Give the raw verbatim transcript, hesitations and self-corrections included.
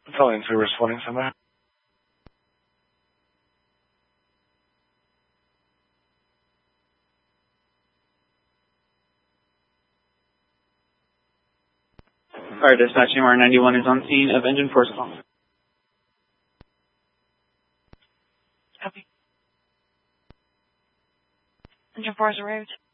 Calling to responding somewhere. Alright, dispatch M R ninety-one is on scene of engine force call. Copy. Engine force arrived.